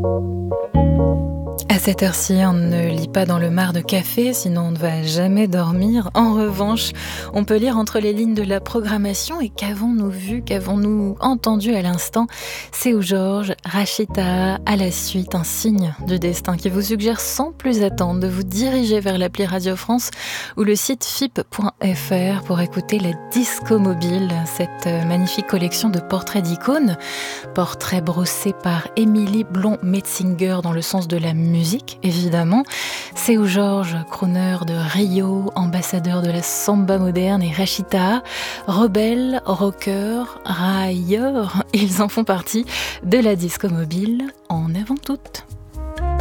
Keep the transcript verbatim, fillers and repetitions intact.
À cette heure-ci, on ne lit pas dans le mar de café, sinon on ne va jamais dormir. En revanche, on peut lire entre les lignes de la programmation. Et qu'avons-nous vu, qu'avons-nous entendu à l'instant? C'est où Georges, Rachita, à la suite, un signe du destin qui vous suggère sans plus attendre de vous diriger vers l'appli Radio France ou le site f i p point f r pour écouter la Disco Mobile, cette magnifique collection de portraits d'icônes. Portraits brossés par Émilie Blond-Metzinger dans le sens de la musique. Musique, évidemment. C'est où Georges, crooner de Rio, ambassadeur de la samba moderne, et Rachita, rebelle, rocker, railleur, ils en font partie de la Disco Mobile en avant toutes.